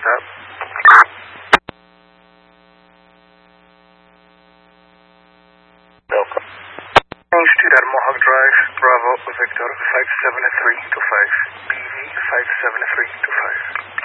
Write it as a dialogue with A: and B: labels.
A: up. Welcome. Range 2 at Mohawk Drive, Bravo, Victor 57325, BV 57325.